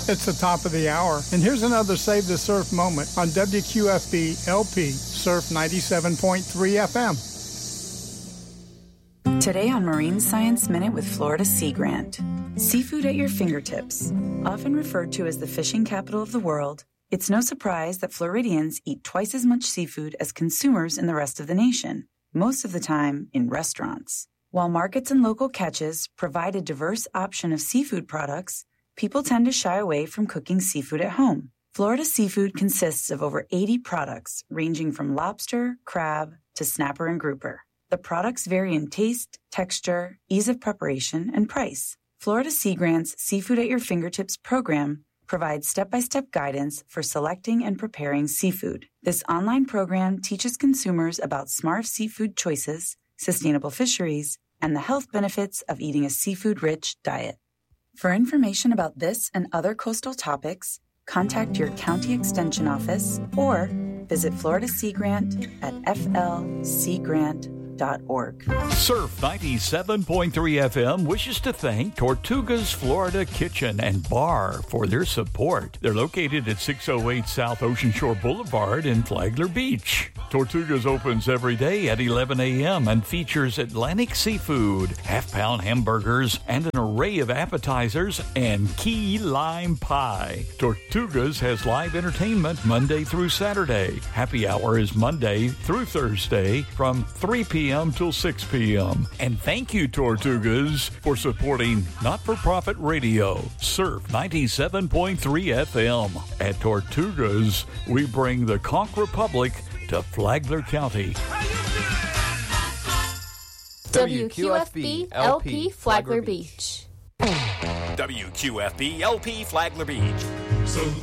It's the top of the hour, and here's another Save the Surf moment on WQFB LP Surf 97.3 FM. Today on Marine Science Minute with Florida Sea Grant. Seafood at your fingertips. Often referred to as the fishing capital of the world, it's no surprise that Floridians eat twice as much seafood as consumers in the rest of the nation, most of the time in restaurants. While markets and local catches provide a diverse option of seafood products, people tend to shy away from cooking seafood at home. Florida seafood consists of over 80 products, ranging from lobster, crab, to snapper and grouper. The products vary in taste, texture, ease of preparation, and price. Florida Sea Grant's Seafood at Your Fingertips program provides step-by-step guidance for selecting and preparing seafood. This online program teaches consumers about smart seafood choices, sustainable fisheries, and the health benefits of eating a seafood-rich diet. For information about this and other coastal topics, contact your county extension office or visit Florida Sea Grant at flseagrant.org. Surf 97.3 FM wishes to thank Tortuga's Florida Kitchen and Bar for their support. They're located at 608 South Ocean Shore Boulevard in Flagler Beach. Tortuga's opens every day at 11 a.m. and features Atlantic seafood, half-pound hamburgers, and an array of appetizers and key lime pie. Tortuga's has live entertainment Monday through Saturday. Happy hour is Monday through Thursday from 3 p.m. till 6 p.m. And thank you, Tortugas, for supporting not-for-profit radio, Surf 97.3 FM. At Tortugas, we bring the Conch Republic to Flagler County. WQFB LP Flagler Beach. WQFB LP Flagler Beach.